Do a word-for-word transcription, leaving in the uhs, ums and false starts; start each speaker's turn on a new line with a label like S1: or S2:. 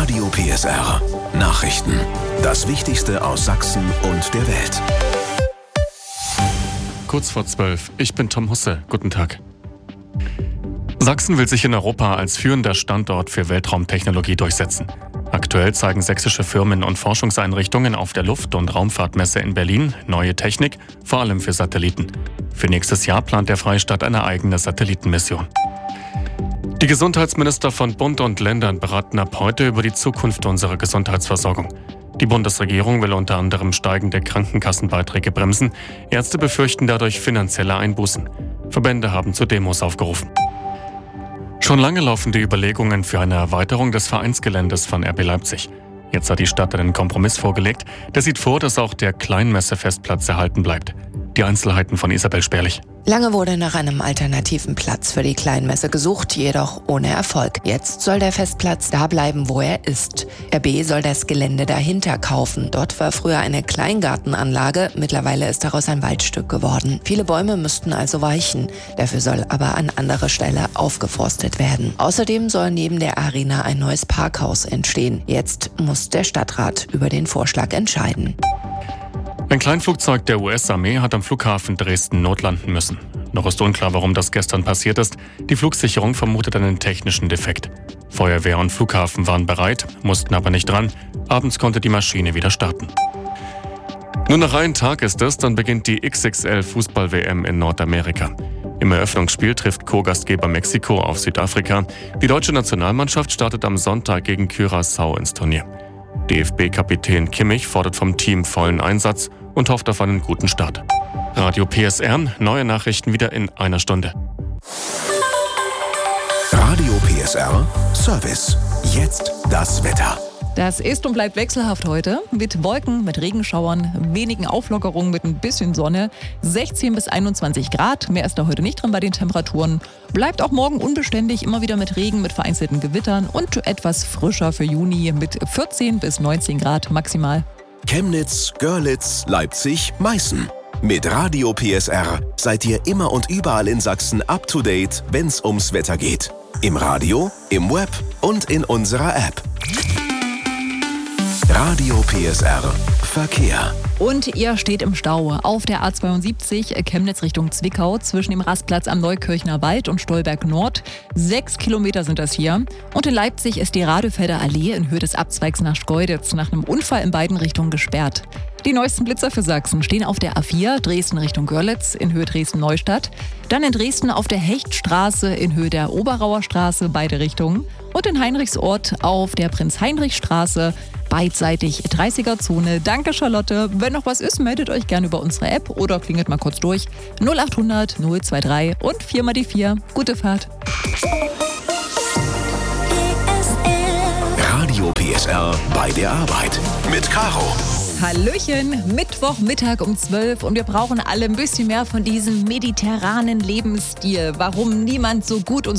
S1: Radio P S R. Nachrichten. Das Wichtigste aus Sachsen und der Welt.
S2: Kurz vor zwölf. Ich bin Tom Husse. Guten Tag. Sachsen will sich in Europa als führender Standort für Weltraumtechnologie durchsetzen. Aktuell zeigen sächsische Firmen und Forschungseinrichtungen auf der Luft- und Raumfahrtmesse in Berlin neue Technik, vor allem für Satelliten. Für nächstes Jahr plant der Freistaat eine eigene Satellitenmission. Die Gesundheitsminister von Bund und Ländern beraten ab heute über die Zukunft unserer Gesundheitsversorgung. Die Bundesregierung will unter anderem steigende Krankenkassenbeiträge bremsen. Ärzte befürchten dadurch finanzielle Einbußen. Verbände haben zu Demos aufgerufen. Schon lange laufen die Überlegungen für eine Erweiterung des Vereinsgeländes von R B Leipzig. Jetzt hat die Stadt einen Kompromiss vorgelegt. Der sieht vor, dass auch der Kleinmesse-Festplatz erhalten bleibt. Die Einzelheiten von Isabel Sperlich.
S3: Lange wurde nach einem alternativen Platz für die Kleinmesse gesucht, jedoch ohne Erfolg. Jetzt soll der Festplatz da bleiben, wo er ist. R B soll das Gelände dahinter kaufen. Dort war früher eine Kleingartenanlage, mittlerweile ist daraus ein Waldstück geworden. Viele Bäume müssten also weichen. Dafür soll aber an anderer Stelle aufgeforstet werden. Außerdem soll neben der Arena ein neues Parkhaus entstehen. Jetzt muss der Stadtrat über den Vorschlag entscheiden.
S2: Ein Kleinflugzeug der U S-Armee hat am Flughafen Dresden notlanden müssen. Noch ist unklar, warum das gestern passiert ist. Die Flugsicherung vermutet einen technischen Defekt. Feuerwehr und Flughafen waren bereit, mussten aber nicht dran. Abends konnte die Maschine wieder starten. Nur noch einen Tag ist es, dann beginnt die X X L-Fußball-W M in Nordamerika. Im Eröffnungsspiel trifft Co-Gastgeber Mexiko auf Südafrika. Die deutsche Nationalmannschaft startet am Sonntag gegen Curaçao ins Turnier. D F B-Kapitän Kimmich fordert vom Team vollen Einsatz und hofft auf einen guten Start. Radio P S R, neue Nachrichten wieder in einer Stunde.
S1: Radio P S R Service. Jetzt das Wetter.
S4: Das ist und bleibt wechselhaft heute. Mit Wolken, mit Regenschauern, wenigen Auflockerungen, mit ein bisschen Sonne. sechzehn bis einundzwanzig Grad. Mehr ist da heute nicht drin bei den Temperaturen. Bleibt auch morgen unbeständig, immer wieder mit Regen, mit vereinzelten Gewittern und etwas frischer für Juni mit vierzehn bis neunzehn Grad maximal.
S1: Chemnitz, Görlitz, Leipzig, Meißen. Mit Radio P S R seid ihr immer und überall in Sachsen up to date, wenn's ums Wetter geht. Im Radio, im Web und in unserer App. Radio P S R Verkehr.
S4: Und ihr steht im Stau auf der A zweiundsiebzig Chemnitz Richtung Zwickau zwischen dem Rastplatz am Neukirchner Wald und Stolberg Nord. Sechs Kilometer sind das hier. Und in Leipzig ist die Radefelder Allee in Höhe des Abzweigs nach Schkeuditz nach einem Unfall in beiden Richtungen gesperrt. Die neuesten Blitzer für Sachsen stehen auf der A vier Dresden Richtung Görlitz in Höhe Dresden-Neustadt. Dann in Dresden auf der Hechtstraße in Höhe der Oberauer Straße, beide Richtungen. Und in Heinrichsort auf der Prinz-Heinrich-Straße, beidseitig dreißiger-Zone. Danke, Charlotte. Wenn noch was ist, meldet euch gerne über unsere App oder klingelt mal kurz durch. null achthundert null drei drei und vier mal die vier. Gute Fahrt.
S1: Radio P S R bei der Arbeit mit Caro.
S4: Hallöchen, Mittwochmittag um zwölf und wir brauchen alle ein bisschen mehr von diesem mediterranen Lebensstil. Warum niemand so gut und so